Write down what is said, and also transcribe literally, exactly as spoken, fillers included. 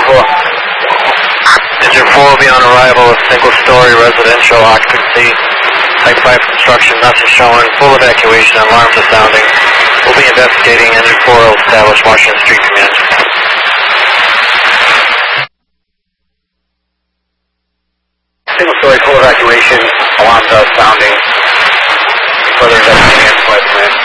four. Engine four will be on arrival with single-story residential occupancy. Type five construction, nothing showing. Full evacuation, alarms are sounding. We'll be investigating. Engine four will establish Washington Street Command. Single-story, full evacuation, alarms are sounding. Further investigating, command.